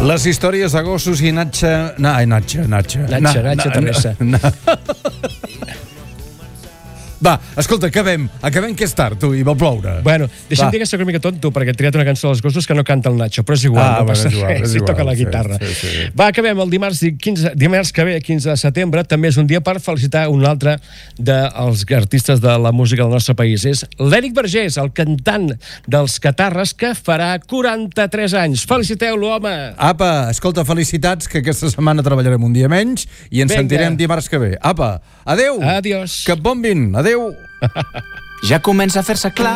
Les històries de gossos i Natxa... Natxa Teresa. Va, escolta, acabem que és tard, tu, i va ploure. Bueno, deixa'm dir que soc una mica tonto, perquè he triat una cançó dels gossos que no canta el Nacho, però és igual, no passa res, si toca la guitarra. Sí. Va, acabem el dimarts que ve, 15 de setembre, també és un dia per felicitar un altre dels artistes de la música del nostre país. És l'Eric Vergés, el cantant dels Catarres, que farà 43 anys. Feliciteu-lo, home! Apa, escolta, felicitats, que aquesta setmana treballarem un dia menys i ens sentirem dimarts que ve. Apa, adeu! Adiós! Que et bon vin! Adeu! Ja comença a fer-se clar